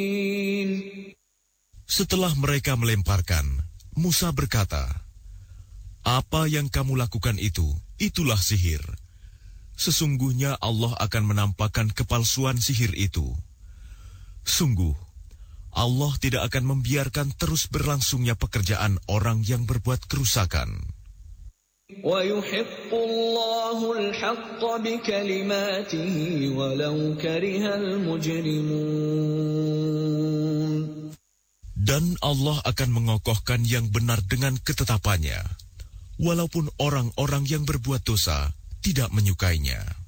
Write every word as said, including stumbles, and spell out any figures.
Setelah mereka melemparkan, Musa berkata, "Apa yang kamu lakukan itu, itulah sihir. Sesungguhnya Allah akan menampakkan kepalsuan sihir itu. Sungguh, Allah tidak akan membiarkan terus berlangsungnya pekerjaan orang yang berbuat kerusakan." وَيُحِقُّ اللَّهُ الْحَقَّ بِكَلِمَاتِهِ وَلَوْ كَرِهَ الْمُجْرِمُونَ. Dan Allah akan mengokohkan yang benar dengan ketetapannya, walaupun orang-orang yang berbuat dosa tidak menyukainya.